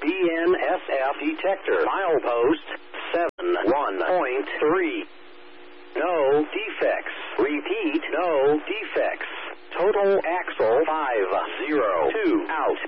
BNSF detector. Milepost 71.3. No defects. Repeat, no defects. Total axle 502 out.